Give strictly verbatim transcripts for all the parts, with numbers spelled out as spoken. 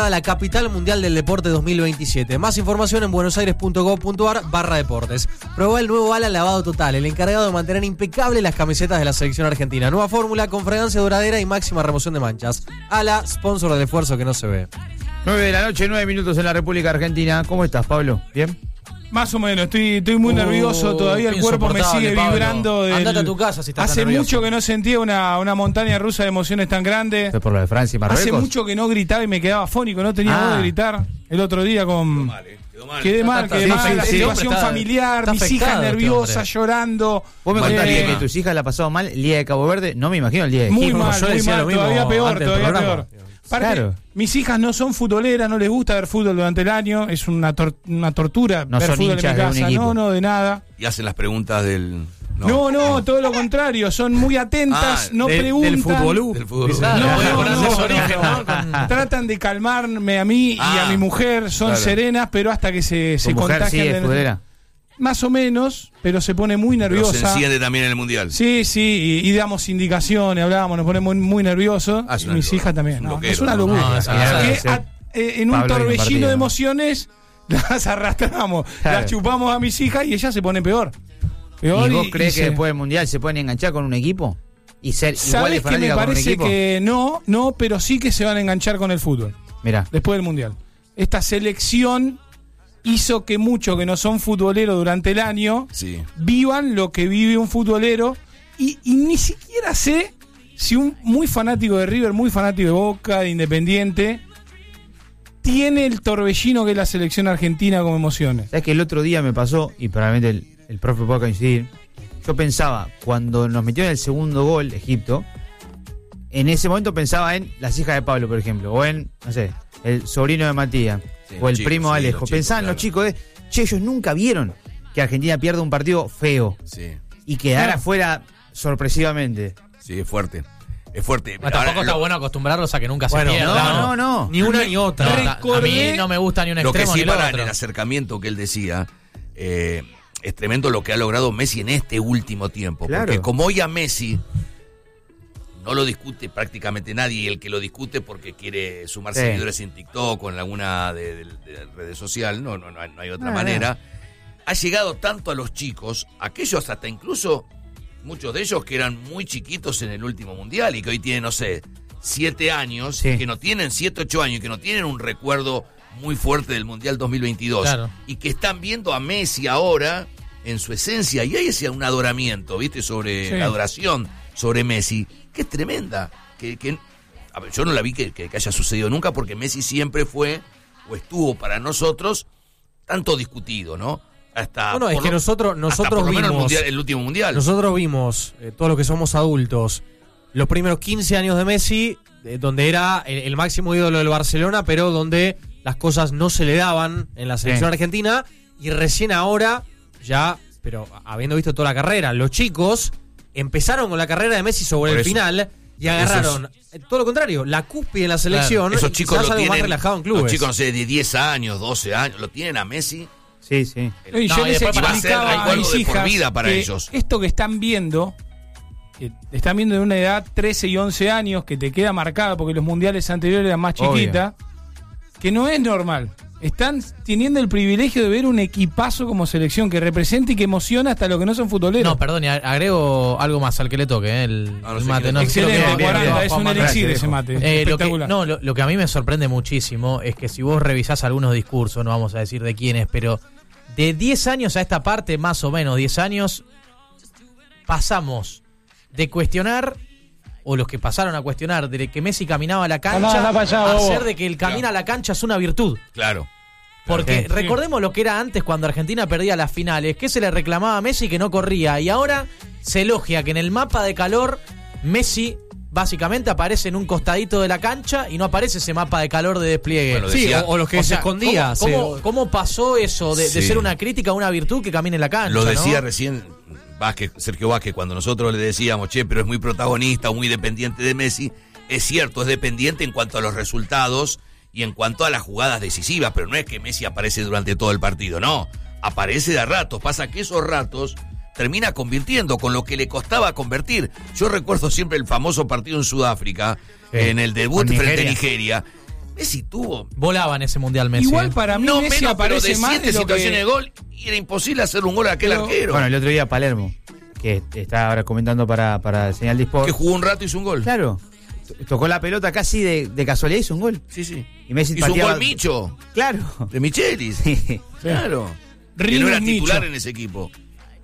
La capital mundial del deporte dos mil veintisiete. Más información en buenosaires.gov.ar barra deportes. Probá el nuevo Ala Lavado Total, el encargado de mantener impecable las camisetas de la selección argentina. Nueva fórmula con fragancia duradera y máxima remoción de manchas. Ala, sponsor del esfuerzo que no se ve. nueve de la noche, nueve minutos en la República Argentina. ¿Cómo estás, Pablo? ¿Bien? Más o menos, estoy, estoy muy Uh, nervioso, todavía el cuerpo me sigue Pablo. vibrando. Del... Andate a tu casa si estás Hace tan nervioso. mucho que no sentía una, una montaña rusa de emociones tan grande. ¿Fue por lo de Francia y Marruecos? Hace mucho que no gritaba y me quedaba afónico, no tenía Ah. voz de gritar. El otro día con... Mal, eh. Quedó mal. Quedé mal, Está- quedé sí, mal, sí, la sí. situación Está- familiar, está mis afectado hijas este nerviosas, hombre. llorando. Vos me Mal contaste clima. que tus hijas la pasado mal el día de Cabo Verde. No me imagino el día de Muy Egipto. mal, yo muy decía mal, lo mismo todavía peor, antes del todavía programa. peor. Aparte, Claro. mis hijas no son futboleras, no les gusta ver fútbol durante el año, es una, tor- una tortura No ver son fútbol en mi hinchas de un casa. equipo. No, no, de nada. Y hacen las preguntas del... No, no, todo lo contrario, son muy atentas, Ah, no Del- preguntan. Del fútbol. del fútbol. Claro, No, con no, ese no, origen, no. ¿no? Con- Tratan de calmarme a mí y Ah, a mi mujer, son claro. serenas, pero hasta que se, se Tu mujer contagian. sí es de- futbolera. Más o menos, pero se pone muy Pero se nerviosa. enciende también en el Mundial. Sí, sí, y, y damos indicaciones, hablábamos, nos ponemos muy, muy nerviosos. Ah, es y una mis locura, hijas también. es un No, loquero, es una ¿no? locura. No, es Que una- a- eh, en un Pablo en un torbellino partido. de emociones las arrastramos, Claro. las chupamos a mis hijas y ellas se ponen peor. Peor ¿Y vos crees que se- después del Mundial se pueden enganchar con un equipo? ¿Y ser igual de ¿Sabes que me fanática con un parece equipo? que no, no, pero sí que se van a enganchar con el fútbol Mirá. después del Mundial? Esta selección hizo que muchos que no son futboleros durante el año Sí. vivan lo que vive un futbolero y, y ni siquiera sé si un muy fanático de River, muy fanático de Boca, de Independiente, tiene el torbellino que es la selección argentina como emociones. ¿Sabes que el otro día me pasó, y probablemente el, el profe pueda coincidir? Yo pensaba, cuando nos metió en el segundo gol Egipto, en ese momento pensaba en las hijas de Pablo, por ejemplo, o en, no sé, el sobrino de Matías, Sí, o el los chicos, primo sí, Alejo. los chicos, Pensaba en los claro. chicos de, che, ellos nunca vieron que Argentina pierda un partido feo Sí, y quedara Ah. fuera sorpresivamente. sí, es fuerte. Es fuerte. No, tampoco Ahora, está lo- bueno acostumbrarlos a que nunca Bueno, se pierda. no, no, no. Ni una ni otra. No, ta- a Recordé- mí no me gusta ni un Lo que extremo sí ni el para en otro. el acercamiento que él decía, eh, es tremendo lo que ha logrado Messi en este último tiempo. Claro. Porque como hoy a Messi no lo discute prácticamente nadie, y el que lo discute porque quiere sumar Sí. seguidores en TikTok o en alguna de, de- de redes social, no, no, no, hay, no hay otra Ah, manera, ha llegado tanto a los chicos, aquellos hasta incluso, muchos de ellos que eran muy chiquitos en el último mundial y que hoy tienen, no sé, siete años, Sí. que no tienen siete, ocho años, que no tienen un recuerdo muy fuerte del Mundial dos mil veintidós Claro. y que están viendo a Messi ahora en su esencia, y hay ese un adoramiento, ¿viste? Sobre Sí. la adoración sobre Messi, que es tremenda, que, que a ver, yo no la vi que, que- que haya sucedido nunca, porque Messi siempre fue o estuvo para nosotros tanto discutido, ¿no? Hasta Bueno, es por que lo- nosotros, hasta nosotros por lo menos el, vimos, mundial- el último mundial. nosotros vimos, eh, todos los que somos adultos, los primeros quince años de Messi, eh, donde era el, el máximo ídolo del Barcelona, pero donde las cosas no se le daban en la selección Sí. argentina, y recién ahora, ya, pero habiendo visto toda la carrera, los chicos empezaron con la carrera de Messi sobre Por el eso. final y agarraron, eh, todo lo contrario, la cúspide en la selección, Esos y chicos quizás lo algo tienen, más relajado en los clubes. chicos, no sé, de diez años, doce años, lo tienen a Messi. Sí, sí. Y yo No, y les después va a ser explicaba a recuerdo mis de por hijas vida para que ellos. esto que están viendo, que están viendo de una edad trece y once años, que te queda marcada porque los mundiales anteriores eran más Obvio. chiquitas, que no es normal. Están teniendo el privilegio de ver un equipazo como selección que representa y que emociona hasta los que no son futboleros. No, perdón, y a- agrego algo más al que le toque, eh, el, Ah, no el sé mate. qué- No sé si lo Excelente, quiero- bien, Guaranda, bien, es Juan un Manuel. elixir Gracias, ese mate. Eh, lo que, espectacular. no, lo, lo que a mí me sorprende muchísimo es que si vos revisás algunos discursos, no vamos a decir de quiénes, pero de diez años a esta parte, más o menos diez años, pasamos de cuestionar, o los que pasaron a cuestionar, de que Messi caminaba a la cancha, Andá, andá para allá, a bobo. hacer de que el camino a la cancha es una virtud. Claro. Porque Sí. recordemos lo que era antes cuando Argentina perdía las finales, que se le reclamaba a Messi que no corría, y ahora se elogia que en el mapa de calor Messi básicamente aparece en un costadito de la cancha y no aparece ese mapa de calor de despliegue. Bueno, Sí, decía- o, o los que O se sea, escondía. ¿cómo, se- cómo- cómo pasó eso de, de Sí. ser una crítica a una virtud que camine en la cancha? Lo decía ¿no? recién Vázquez, Sergio Vázquez, cuando nosotros le decíamos, che, pero es muy protagonista, muy dependiente de Messi. Es cierto, es dependiente en cuanto a los resultados y en cuanto a las jugadas decisivas, pero no es que Messi aparece durante todo el partido, no. Aparece de a ratos. Pasa que esos ratos termina convirtiendo con lo que le costaba convertir. Yo recuerdo siempre el famoso partido en Sudáfrica, Sí. en el debut Con frente a Nigeria. Nigeria. Messi tuvo... Volaba en ese mundial Messi. Igual ¿eh? para mí no Messi menos, pero aparece de más siete de lo situaciones que... de gol y era imposible hacerle un gol a aquel Pero- arquero. Bueno, el otro día Palermo, que está ahora comentando para, para Señal de Sport. que jugó un rato y hizo un gol. Claro, t- tocó la pelota casi de, de casualidad y hizo un gol. Sí, sí. Y Messi Hizo un pateaba- gol Micho, Claro. de Michelis. Sí. Claro. Que Rinus no era Micho. titular en ese equipo.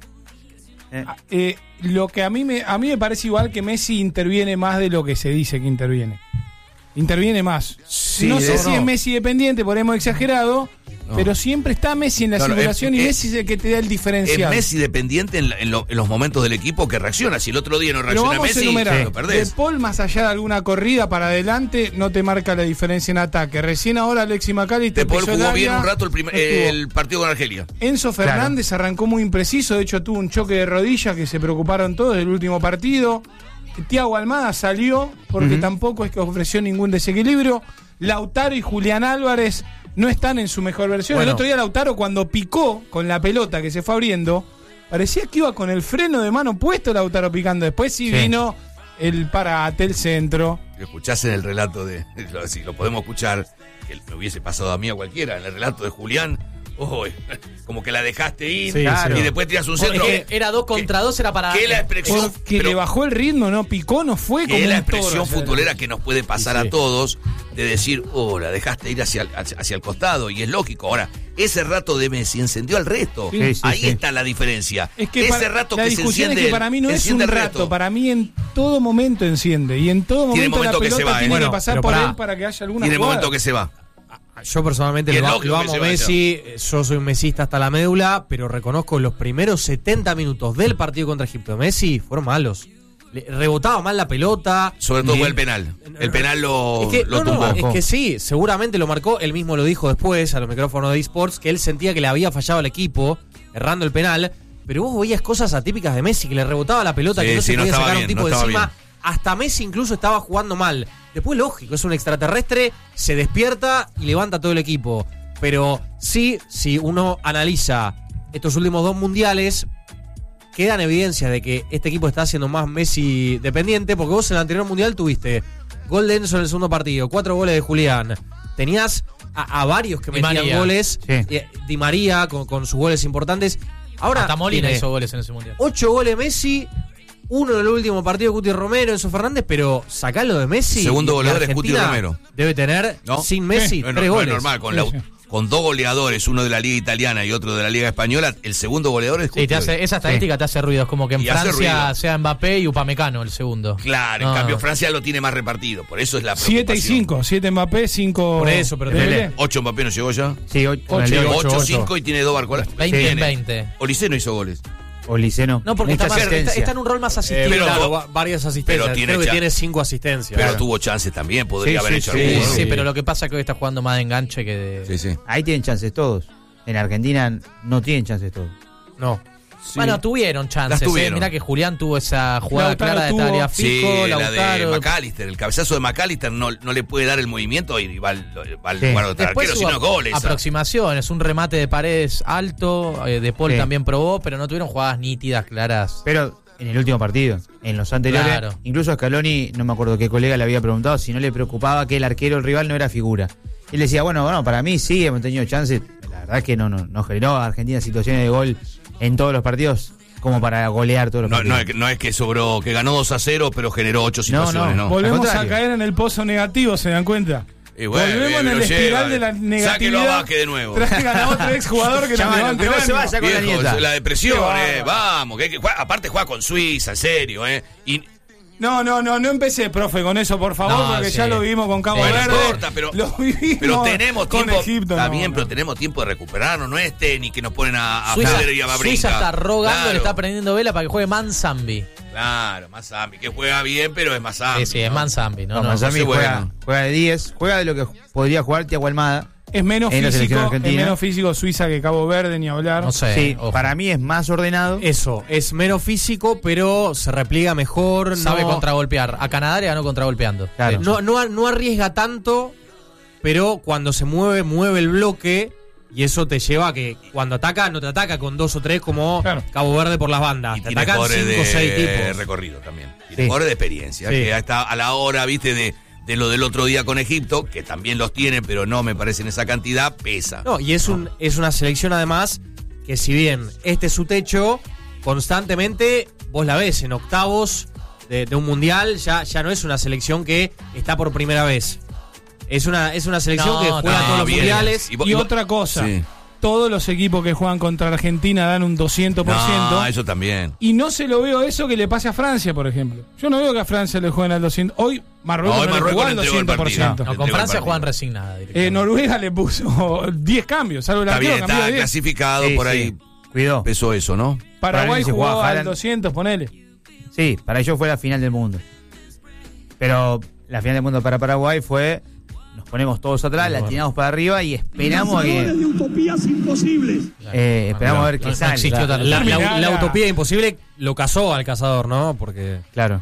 Eh, Eh, lo que a mí me a mí me parece igual que Messi interviene más de lo que se dice que interviene. Interviene más. Sí, no sé de- si no. es Messi dependiente, por hemos exagerado, No. pero siempre está Messi en la No, no, simulación es- y es- Messi es el que te da el Es diferencial. Messi dependiente en, la- en lo- en los momentos del equipo que reacciona. Si el otro día no Pero reacciona vamos a Messi, enumerar. lo De perdés. Paul, más allá de alguna corrida para adelante, no te marca la diferencia en ataque. Recién ahora Alexis McAllister De Paul pisó el jugó bien área, un rato el, primer- no estuvo. el partido con Argelia. Enzo Fernández arrancó muy impreciso, de hecho tuvo un choque de rodillas que se preocuparon todos del último partido. Thiago Almada salió porque Ujú. tampoco es que ofreció ningún desequilibrio. Lautaro y Julián Álvarez no están en su mejor versión. Bueno. El otro día Lautaro, cuando picó con la pelota que se fue abriendo, parecía que iba con el freno de mano puesto Lautaro picando. Después sí, Sí. vino el parate, el centro. Lo escuchás en el relato de. lo- Si lo podemos escuchar, que me hubiese pasado a mí o a cualquiera, en el relato de Julián. Uy, como que la dejaste ir Sí, claro. y después tiras un Porque centro. que era dos contra dos, era para. Que es la expresión, Porque pero le bajó el ritmo, no picó, no fue que como es la un toro. expresión O sea, futbolera que nos puede pasar Sí, sí. a todos de decir, oh, la dejaste ir hacia, el- hacia, hacia el costado, y es lógico. Ahora, ese rato de Messi encendió al resto. Sí, sí, Ahí sí. está la diferencia. Es que ese para- rato la que se discusión enciende es que él, para mí no es un enciende el rato, resto. para mí en todo momento enciende y en todo Tiene momento, momento la que se pelota va, ¿eh? tiene Bueno, que pasar pero por pará. él para que haya alguna Tiene jugada. momento que se va. Yo personalmente Y es lo, lógico lo que amo se a vaya. Messi, yo soy un mesista hasta la médula, pero reconozco los primeros setenta minutos del partido contra Egipto de Messi fueron malos. Le- rebotaba mal la pelota. Sobre todo Le- fue el penal. El penal lo, Es que, lo no, no, tumbó. es que sí, seguramente lo marcó, él mismo lo dijo después a los micrófonos de eSports, que él sentía que le había fallado al equipo, errando el penal, pero vos veías cosas atípicas de Messi, que le rebotaba la pelota, Sí, que no sí, se no podía estaba sacar a bien, un tipo no de estaba encima. bien. Hasta Messi incluso estaba jugando mal. Después, lógico, es un extraterrestre, se despierta y levanta todo el equipo. Pero sí, si uno analiza estos últimos dos mundiales, quedan evidencias de que este equipo está haciendo más Messi dependiente, porque vos en el anterior mundial tuviste gol de Enzo en el segundo partido, cuatro goles de Julián. Tenías a, a varios que Di metían María. goles, Sí. eh, Di María con, con sus goles importantes. Ahora Hasta Molina tiene hizo goles en ese mundial. ocho goles Messi, uno en el último partido de Cuti Romero, Enzo Fernández, pero sacalo de Messi. Segundo y goleador es Argentina Cuti Romero. Debe tener, ¿No? sin Messi, No, no, tres no goles. es normal, con, Sí, la- sí. con dos goleadores, uno de la Liga Italiana y otro de la Liga Española, el segundo goleador es Sí, Cuti. te hace, esa estadística te hace ruido. Es como que en Y hace Francia ruido. sea Mbappé y Upamecano el segundo. Claro, No. en cambio Francia lo tiene más repartido, por eso es la siete y preocupación. cinco, siete Mbappé, cinco Por eso, pero Dembélé. Ocho Mbappé no llegó ya. Sí, ocho, con el Ocho, de ocho, Ocho, ocho. cinco y tiene dos Barcolas. veinte en Tiene. veinte. Olise no hizo goles. Oliceno. No, porque Mucha está, más- está, asistencia. está en un rol más asistido. Eh, pero- claro, va- varias asistencias. pero tiene Creo que cha- tiene cinco asistencias. Pero Claro. tuvo chances también, podría Sí, haber sí, hecho sí, Sí, alguno. sí, pero lo que pasa es que hoy está jugando más de enganche que de. Sí, sí. Ahí tienen chances todos. En Argentina no tienen chances todos. No. Bueno, tuvieron chances. Las tuvieron. Eh. Mirá que Julián tuvo esa jugada Lautaro clara de tuvo. Tagliafico, Sí, la de Lautaro. McAllister. El cabezazo de McAllister no, no le puede dar el movimiento y va al, va al Sí. lugar de otro Después arquero, hubo sino goles. aproximaciones, un remate de Paredes alto, eh, De Paul Sí. también probó, pero no tuvieron jugadas nítidas, claras. Pero en el último partido, en los anteriores, Claro. incluso a Scaloni, no me acuerdo qué colega le había preguntado si no le preocupaba que el arquero, el rival, no era figura. Y él decía, bueno, bueno, para mí sí, hemos tenido chances. La verdad es que no, no, no generó a Argentina situaciones de gol en todos los partidos como para golear todos los No, no, partidos. es que, no es que sobró, que ganó dos a cero, pero generó ocho situaciones, no. ¿no? Volvemos Al a contrario. caer en el pozo negativo, ¿se dan cuenta? Y bueno, Volvemos bien, en el lo espiral lleva. de la Sáquelo negatividad. a Vázquez de nuevo. Traigan a otro exjugador que nos Llámalo, levante que no el se ánimo. vaya con la Viejo, nieta. la depresión, Qué eh, bárbaro. vamos, que, que juega- aparte juega con Suiza, en serio, eh. Y No, no, no, no empecé, profe, con eso, por favor, No, porque sí. ya lo vivimos con Cabo Bueno, Verde. no importa, pero, lo vivimos pero tenemos con tiempo. Egipto. Está no, bien, no. pero tenemos tiempo de recuperarnos, no es tenis que nos ponen a, a Suiza, Federer y a Babrinka. Suiza está rogando, Claro, le está prendiendo vela para que juegue Manzambi. Claro, más Zambi, que juega bien, pero es más Zambi. Sí, sí, es ¿no? Manzambi, ¿no? No, no. Manzambi no sé, juega, bueno. juega de diez, juega de lo que podría jugar Thiago Almada. Es menos en la selección físico, es argentina. menos físico Suiza que Cabo Verde, ni hablar. No sé. Sí, ojo. para mí es más ordenado. Eso, es menos físico, pero se repliega mejor. Sabe no, contragolpear. A Canadá le ganó contragolpeando. Claro. De hecho. no, no, no arriesga tanto, pero cuando se mueve, mueve el bloque. Y eso te lleva a que cuando ataca, no te ataca con dos o tres como Claro. Cabo Verde por las bandas. Y Te tiene atacan jugadores cinco o seis de tipos. recorrido también. Tiene Sí. jugadores de experiencia, Sí. que está a la hora, viste, de, de lo del otro día con Egipto, que también los tiene, pero no me parece en esa cantidad, pesa. No, y es un es una selección además que si bien este es su techo, constantemente vos la ves en octavos de, de un mundial, ya, ya no es una selección que está por primera vez. Es una, es una selección No, que juega no, todos los bien. mundiales. Y vos- Y y vos- otra cosa, Sí. todos los equipos que juegan contra Argentina dan un doscientos por ciento. No, eso también. Y no se lo veo eso que le pase a Francia, por ejemplo. Yo no veo que a Francia le jueguen al doscientos. Hoy Marruecos No, hoy no, le Marruecos jugó le al entregó el doscientos por ciento. partido. No, Le con entregó el Francia partido. juegan resignada. Eh, Noruega le puso diez cambios, salvo el Está arquero bien, cambió está de diez. clasificado, Sí, por sí. ahí Cuidó. pesó eso, ¿no? Paraguay Para mí se jugó jugaba al Haaland. doscientos, ponele. Sí, para ellos fue la final del mundo. Pero la final del mundo para Paraguay fue, nos ponemos todos atrás, la tiramos para arriba y esperamos a que... de utopías imposibles. eh, esperamos a ver qué No- no sale. existió tal- La, la- Terminala. la utopía imposible lo cazó al cazador, ¿no? Porque Claro.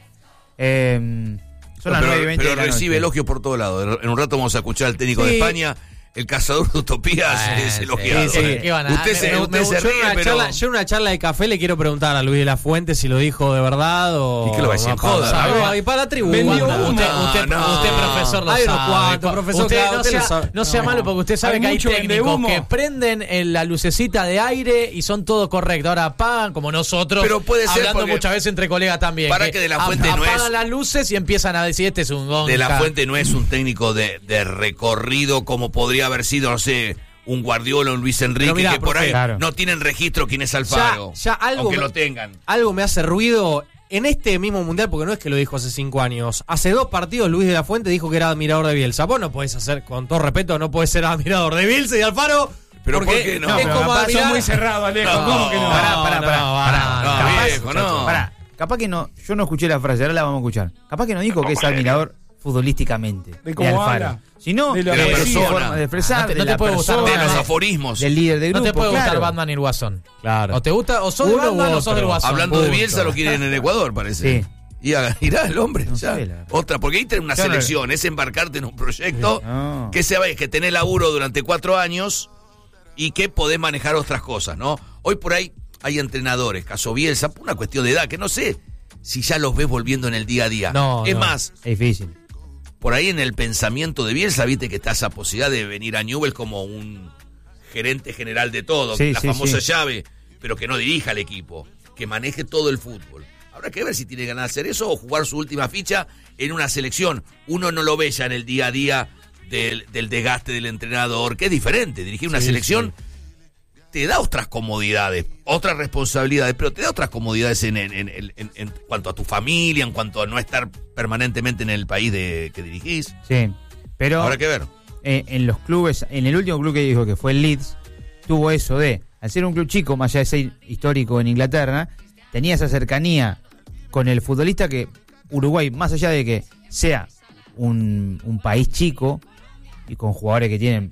Eh, son las pero nueve y veinte pero de la recibe noche. elogios por todos lados. En un rato vamos a escuchar al técnico de Sí. España, el cazador de utopías Ah, es sí, elogiado. sí, sí. ¿Qué van a- Usted me- se, me- usted me- se yo, en ríe, una pero... charla, yo en una charla de café le quiero preguntar a Luis de la Fuente si lo dijo de verdad o... ¿Y qué lo va a decir en o para- joda? ¿sabe? Y para la tribuna. Vendió Usted, humo. usted, No, usted, no. profesor, lo Hay unos sabe. cuantos, profesor, usted claro, no usted sea, lo sabe. no sea No. malo porque usted sabe Hay que hay mucho técnicos vendehumo. que prenden en la lucecita de aire y son todo correcto. Ahora apagan como nosotros, Pero puede ser hablando porque- muchas veces entre colegas también. Para que De la Fuente ap- no es- apagan las luces y empiezan a decir este es un gong. De la Fuente no es un técnico de, de recorrido como podría haber sido, no sé, un Guardiola o un Luis Enrique, Pero mirá, que por profe, ahí claro. no tienen registro quién es Alfaro. Ya- ya algo aunque me- lo tengan. Algo me hace ruido en este mismo mundial, porque no es que lo dijo hace cinco años. Hace dos partidos Luis de la Fuente dijo que era admirador de Bielsa. Vos no podés hacer, con todo respeto, no podés ser admirador de Bielsa y de Alfaro. Pero porque ¿por qué no? es pero como capaz admirar- Son muy cerrados, Alejo. No, ¿Cómo que no? Pará, pará, No, pará. no, pará. no, Capaz- viejo, no. Pará, capaz que no, yo no escuché la frase, ahora la vamos a escuchar. Capaz que no dijo que es admirador futbolísticamente De cómo Alfaro, habla. sino De lo de, que su decía. forma de expresar, No te- de no te la puede gustar persona, De los no. aforismos. del líder de No grupo. te puede gustar claro. Batman y el Guasón. Claro. O te gusta, o sos de Uno u Batman o sos otro. del Guasón. Hablando de Punto. Bielsa, lo quieren en Ecuador, parece. Sí. Y a- irá el hombre. No ya. sé, la verdad. Otra, porque ahí tenés una Yo no- selección, es embarcarte en un proyecto No. que se que tenés laburo durante cuatro años y que podés manejar otras cosas, ¿no? Hoy por ahí hay entrenadores, caso Bielsa, por una cuestión de edad, que no sé si ya los ves volviendo en el día a día. No, es no. más, Es difícil. por ahí en el pensamiento de Bielsa, viste que está esa posibilidad de venir a Newell's como un gerente general de todo, Sí, la sí, famosa sí. llave, pero que no dirija al equipo, que maneje todo el fútbol. Habrá que ver si tiene ganas de hacer eso o jugar su última ficha en una selección. Uno no lo ve ya en el día a día del, del desgaste del entrenador, que es diferente. Dirigir una Sí, selección te da otras comodidades, otras responsabilidades, pero te da otras comodidades en, en, en, en- en cuanto a tu familia, en cuanto a no estar permanentemente en el país de, que dirigís. Sí. Pero Habrá que ver. eh, en los clubes, en el último club que dijo que fue el Leeds, tuvo eso de, al ser un club chico, más allá de ser histórico en Inglaterra, tenía esa cercanía con el futbolista que Uruguay, más allá de que sea un, un país chico y con jugadores que tienen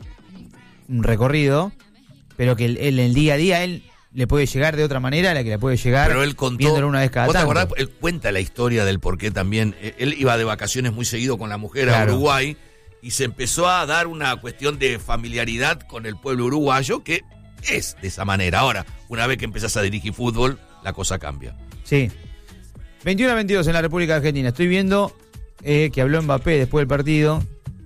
un recorrido, pero que él, él en el día a día él le puede llegar de otra manera a la que le puede llegar Pero él contó. viéndolo una vez cada ¿Vos te tanto. acordás? Él cuenta la historia del por qué también. eh, Él iba de vacaciones muy seguido con la mujer a Claro. Uruguay y se empezó a dar una cuestión de familiaridad con el pueblo uruguayo que es de esa manera. Ahora, una vez que empezás a dirigir fútbol, la cosa cambia. Sí. veintiuno a veintidós en la República Argentina. Estoy viendo eh, que habló Mbappé después del partido,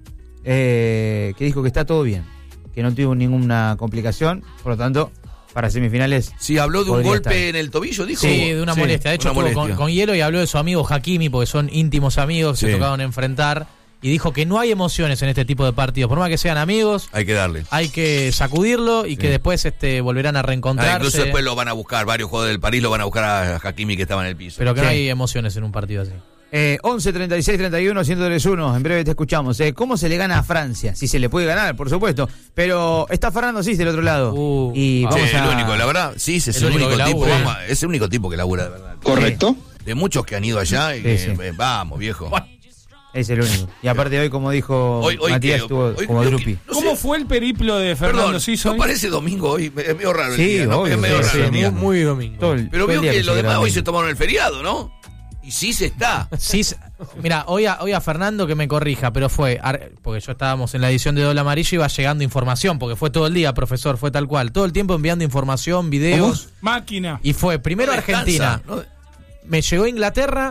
eh, que dijo que está todo bien, que no tuvo ninguna complicación, por lo tanto, para semifinales. Sí, habló de un Podría golpe estar. en el tobillo, dijo. Sí, de una Sí, molestia. De hecho, una estuvo con, molestia. con Hielo y habló de su amigo Hakimi, porque son íntimos amigos, Sí. se tocaron enfrentar. Y dijo que no hay emociones en este tipo de partidos. Por más que sean amigos, Hay que darle. hay que sacudirlo y que después este volverán a Ah, reencontrarse. incluso después lo van a buscar, varios jugadores del París lo van a buscar a Hakimi que estaba en el piso. Pero que Sí. no hay emociones en un partido así. Eh, once, treinta y seis, treinta y uno, ciento tres uno. En breve te escuchamos. Eh, ¿Cómo se le gana a Francia? Si se le puede ganar, por supuesto. Pero está Fernando Cis del otro lado. Uh, y ah. vamos Sí, a... el único, la verdad, sí, es el, El único único, que tipo, labura. vamos a- es el único tipo que labura de verdad. ¿Correcto? De muchos que han ido allá y Sí, que, sí. eh, vamos, viejo. Es el único. Y aparte hoy, como dijo Hoy, hoy Matías, que- estuvo hoy como creo Drupi. que- no ¿Cómo sé, fue el periplo de Fernando Perdón, Cis no hoy? parece domingo hoy, es medio raro el Sí, día, ¿no? obvio, es medio sí, raro sí, el muy, día. muy domingo. Todo el- Pero todo el vio día que se los demás graba hoy bien. se tomaron el feriado, ¿no? Y sí se está. Sí, mira, hoy a, hoy a Fernando que me corrija, pero fue, ar- porque yo estábamos en la edición de Doble Amarillo y iba llegando información, porque fue todo el día, profesor, fue tal cual. Todo el tiempo enviando información, videos. Máquina. Y fue primero No Argentina. descansa, ¿no? Me llegó Inglaterra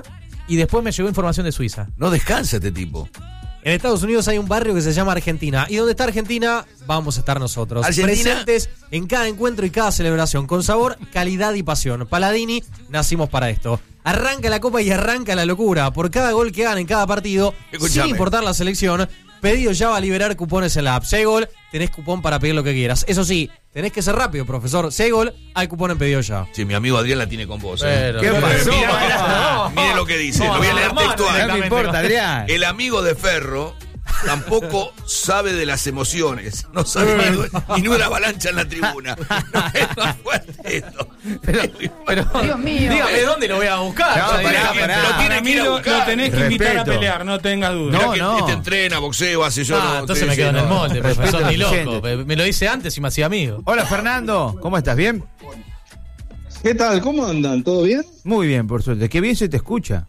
y después me llegó información de Suiza. No descansa este tipo. En Estados Unidos hay un barrio que se llama Argentina. Y donde está Argentina, vamos a estar nosotros. Argentina. Presentes en cada encuentro y cada celebración. Con sabor, calidad y pasión. Paladini, nacimos para esto. Arranca la copa y arranca la locura. Por cada gol que hagan en cada partido, Escuchame. sin importar la selección, Pedido Ya va a liberar cupones en la app. Si hay gol, tenés cupón para pedir lo que quieras. Eso sí, tenés que ser rápido, profesor. Si hay gol, hay cupón en Pedido Ya. Sí, mi amigo Adrián la tiene con vos. Pero- ¿eh? ¿Qué pasó? Mira, mire lo que dice. Lo voy a leer textual. No me importa, Adrián. El amigo de Ferro tampoco sabe de las emociones. No sabe ni, ni una avalancha en la tribuna. No es más fuerte esto. Pero, Dios mío. Dígame dónde lo voy a buscar. No, Ya pará, dije, pará. Lo tiene Para que mí ir a lo, buscar. lo tenés que invitar a Respeto. pelear, no tengas dudas. Mirá No, que no. Este entrena, boxeo, hace yo. Ah, no, entonces sí, me sí, quedo en el no. molde, Respeto profesor, a ni los loco. oyentes. Me lo dice antes y me hacía amigo. Hola, Fernando. ¿Cómo estás? ¿Bien? ¿Qué tal? ¿Cómo andan? ¿Todo bien? Muy bien, por suerte. Qué bien se te escucha.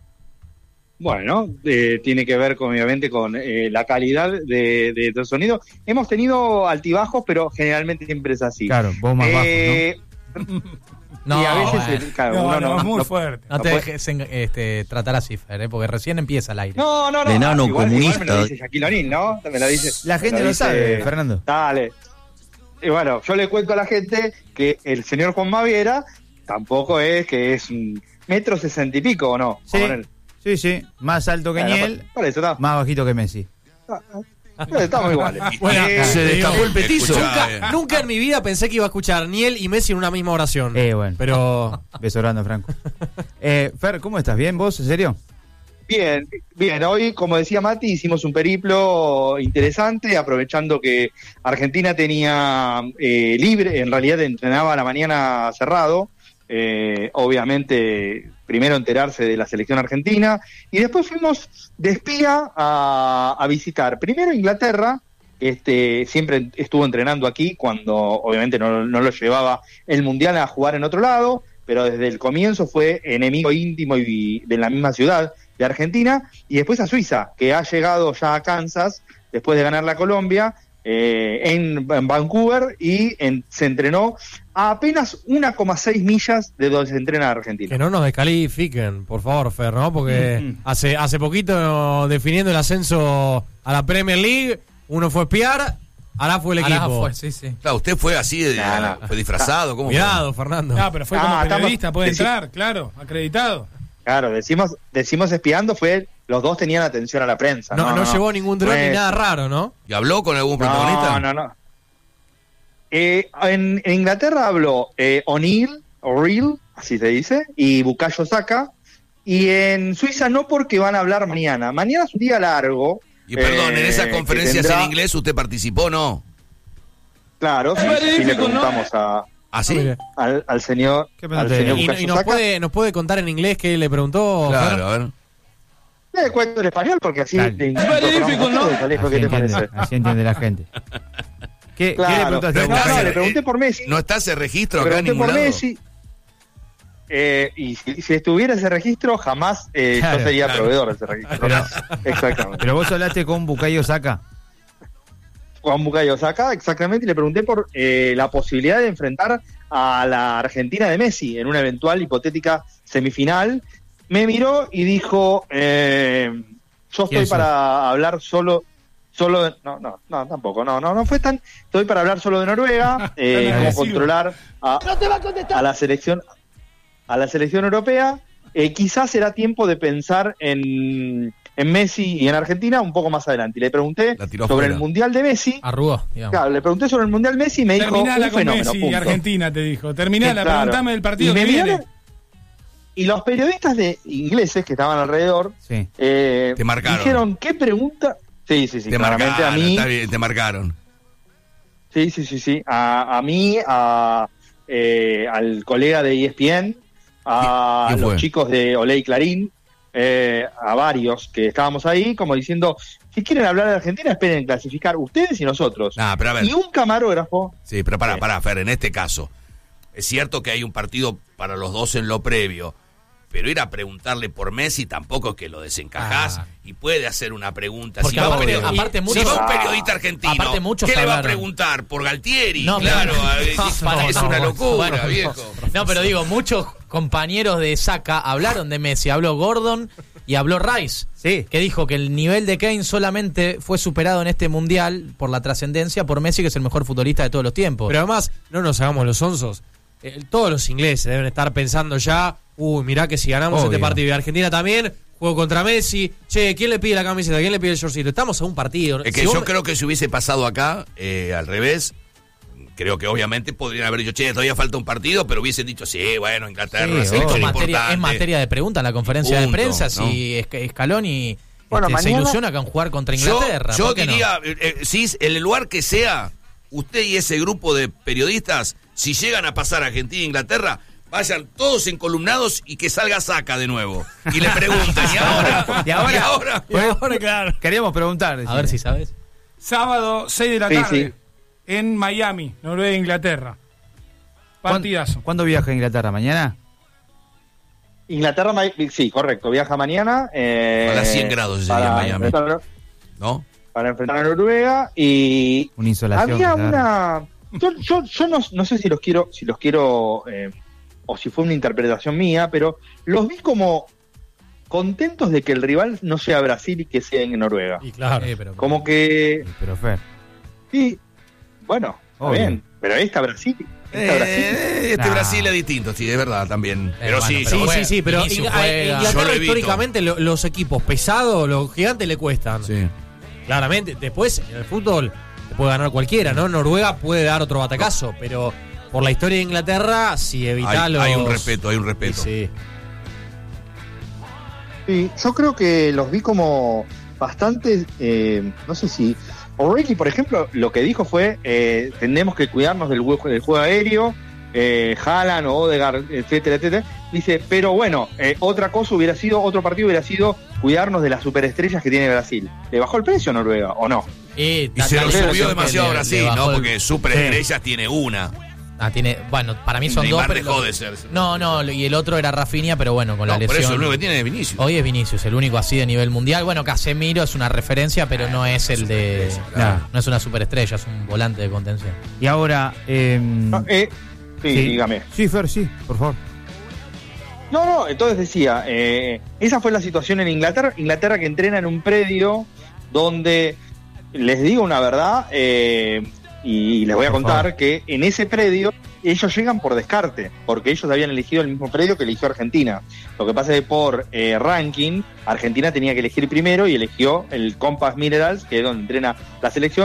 Bueno, eh, tiene que ver con, obviamente con eh, la calidad de, de, del sonido. Hemos tenido altibajos, pero generalmente siempre es así. Claro, vos más Eh, No, y a veces, bueno. eh, claro, No, uno no, no, es muy no- fuerte. No te no dejes en- este, tratar así, Fer, ¿eh? Porque recién empieza el aire. No, no, no. De enano igual, comunista. Igual me lo dice Shaquille O'Neal, ¿no? Me lo dice, La me gente lo dice- sabe, Fernando. Dale. Y bueno, yo le cuento a la gente que el señor Juan Maviera tampoco es que es un metro sesenta y pico, ¿o no? Sí, Con él. sí, sí. Más alto que Bueno, Niel, por, por eso está. más bajito que Messi. Estamos iguales. Bueno, Eh, se destapó el petizo. Escuchá, Nunca, eh. nunca en mi vida pensé que iba a escuchar Niel y Messi en una misma oración. Eh, bueno. Pero Beso grande, Franco. Eh, Fer, ¿cómo estás? ¿Bien vos? ¿En serio? Bien, bien. Hoy, como decía Mati, hicimos un periplo interesante, aprovechando que Argentina tenía eh, libre, en realidad entrenaba a la mañana cerrado. Eh, obviamente, primero enterarse de la selección argentina y después fuimos de espía a, a visitar primero Inglaterra. Este, siempre estuvo entrenando aquí cuando obviamente no, no lo llevaba el Mundial a jugar en otro lado, pero desde el comienzo fue enemigo íntimo y de la misma ciudad de Argentina, y después a Suiza, que ha llegado ya a Kansas después de ganar la Colombia eh, en, en Vancouver y en- se entrenó a apenas uno coma seis millas de donde se entrena Argentina. que no nos descalifiquen, por favor, Fer, ¿no? Porque hace, hace poquito, definiendo el ascenso a la Premier League, uno fue a espiar, ahora fue el Ahora equipo. fue, sí, sí. Claro, usted fue así, de, No, no. fue disfrazado. ¿Cómo fue? Cuidado, Fernando. Ah, pero fue como Ah, estamos- periodista, puede deci- entrar, claro, acreditado. Claro, decimos, decimos espiando, fue los dos tenían atención a la prensa. no, no, llevó ningún dron No ni es- nada raro, ¿no? ¿Y habló con algún protagonista? No, no, no. Eh, en, en Inglaterra habló eh, O'Neill, O'Reilly, así se dice, y Bukayo Saka. Y en Suiza no, porque van a hablar mañana. Mañana es un día largo. Y perdón, en eh, esas que conferencias tendrá- en inglés usted participó, ¿no? Claro, sí, sí le preguntamos a, ¿Ah, sí? Mire. al, al señor, ¿Qué al pregunté? señor Y, Bukayo y nos, Saka. puede, nos puede contar en inglés qué le preguntó. Fer? Claro, a ver. Le cuento en español porque así Dale. te incorporamos a todos, Alejo, Así ¿qué te entiende, parece? así entiende la gente. ¿Qué, ¿qué le Claro, preguntaste? Pero no, está no, ese- le pregunté por Messi. ¿No está ese registro Le acá en pregunté ningún por lado? Messi. Eh, y si, si estuviera ese registro, jamás eh, Claro, yo sería claro. proveedor de ese registro. Pero- Exactamente. Pero vos hablaste con Bukayo Saka. Juan Bucayo Saka, exactamente, y le pregunté por eh, la posibilidad de enfrentar a la Argentina de Messi en una eventual hipotética semifinal. Me miró y dijo, eh, yo estoy ¿Quién sos? para hablar solo... Solo de- no, no, no, tampoco, no, no, no fue tan, estoy para hablar solo de Noruega, eh, Tan cómo agresivo. controlar a, a la selección, a la selección europea. Eh, quizás será tiempo de pensar en, en Messi y en Argentina un poco más adelante. Y le pregunté La tiró sobre afuera. el Mundial de Messi. Arrugó, digamos. Claro, le pregunté sobre el Mundial Messi y me dijo Terminala un con fenómeno, Messi y punto. Argentina, te dijo. Terminala, Claro. preguntame del partido Y me que viene. miraron- Y los periodistas de ingleses que estaban alrededor Sí. eh, Te marcaron. dijeron, ¿qué pregunta? Sí, sí, sí, Te claramente marcaron, a mí. está bien, te marcaron. Sí, sí, sí, sí. A, a mí, a, eh, al colega de E S P N, a ¿Quién los fue? chicos de Olé y Clarín, eh, a varios que estábamos ahí, como diciendo, si quieren hablar de Argentina, esperen clasificar ustedes y nosotros. Nah, pero a ver. Y un camarógrafo. Sí, pero pará, Sí. pará, Fer, en este caso, es cierto que hay un partido para los dos en lo previo, pero ir a preguntarle por Messi tampoco es que lo desencajás Ah. y puede hacer una pregunta. Porque Si va, un aparte- periodista- aparte si muchos- va un periodista argentino, aparte muchos ¿qué le va a hablaron. preguntar? ¿Por Galtieri? No, claro, pero- eh, No, es no, una no, locura, bueno, no. viejo. No, pero digo, muchos compañeros de Saka hablaron de Messi. Habló Gordon y habló Rice. Sí. Que dijo que el nivel de Kane solamente fue superado en este mundial por la trascendencia por Messi, que es el mejor futbolista de todos los tiempos. Pero además, no nos hagamos los onzos. Eh, todos los ingleses deben estar pensando ya, uy, mirá que si ganamos Obvio. este partido y Argentina también, juego contra Messi, che, ¿quién le pide la camiseta? ¿Quién le pide el shortcito? Estamos a un partido. Es que Si yo vos me- creo que si hubiese pasado acá, eh, al revés, creo que obviamente podrían haber dicho, che, todavía falta un partido, pero hubiesen dicho, sí, bueno, Inglaterra, Sí, una Esto selección es materia, importante. es materia de pregunta en la conferencia Punto, de prensa ¿no? si Esca- Scaloni Bueno, este, se mañana- ilusiona con jugar contra Inglaterra. Yo, yo ¿por qué no? diría, eh, eh, si en el lugar que sea, usted y ese grupo de periodistas, si llegan a pasar a Argentina e Inglaterra, vayan todos encolumnados y que salga Saka de nuevo. Y le preguntan, ¿y ahora? Y ahora- ¿Y ahora? Y ahora, claro. Queríamos preguntar. A ver si sabes. Sábado, seis de la Sí, tarde, sí. en Miami, Noruega, Inglaterra. Partidazo. ¿Cuándo viaja a Inglaterra? ¿Mañana? Inglaterra, Ma- sí, correcto, viaja mañana. Eh, A las cien grados ese día en para Miami. enfrentar- ¿No? para enfrentar a Noruega y Una insolación. había claro. una yo, yo, yo no, no sé si los quiero si los quiero eh, o si fue una interpretación mía, pero los vi como contentos de que el rival no sea Brasil y que sea en Noruega, Y claro. Eh, pero- como que Sí, pero Fer. sí, bueno, está Obvio. bien, pero esta Brasil, esta Eh, Brasil este Nah. Brasil es distinto, sí, es verdad también. pero bueno, sí, pero Sí, juega, sí, sí, pero Vinicius Ing- a- juega. Yo Inglaterra lo evito. históricamente lo- los equipos pesados, los gigantes le cuestan. Sí. Claramente. Después, en el fútbol, te puede ganar cualquiera, ¿no? Noruega puede dar otro batacazo, pero por la historia de Inglaterra, si evitá Hay, los... hay un respeto, hay un respeto. Sí. Sí, yo creo que los vi como bastante, eh, no sé si O'Reilly, por ejemplo, lo que dijo fue, eh, tenemos que cuidarnos del, hue- del juego aéreo, eh, Haaland o Odegaard, etcétera, etcétera. Dice, pero bueno, eh, otra cosa hubiera sido, otro partido hubiera sido cuidarnos de las superestrellas que tiene Brasil. ¿Le bajó el precio a Noruega o no? Eh, Y se lo tal- tal- subió le- demasiado a le- Brasil, le bajó ¿no? el- Porque superestrellas tiene una. Ah, tiene, bueno, para mí son Neymar dos. Pero dejó lo- de ser. No, no, y el otro era Rafinha, pero bueno, con No, la por lesión. eso el único que tiene es Vinicius. Hoy es Vinicius, el único así de nivel mundial. Bueno, Casemiro es una referencia, pero no es el de. Claro. No es una superestrella, es un volante de contención. Y ahora. Eh, No, eh, sí, sí. dígame. Sí, Fer, sí, por favor. No, no, entonces decía, eh, esa fue la situación en Inglaterra, Inglaterra que entrena en un predio donde, les digo una verdad, eh, y les voy a Por contar favor. que en ese predio ellos llegan por descarte, porque ellos habían elegido el mismo predio que eligió Argentina. Lo que pasa es que por eh, ranking, Argentina tenía que elegir primero y eligió el Compass Minerals, que es donde entrena la selección.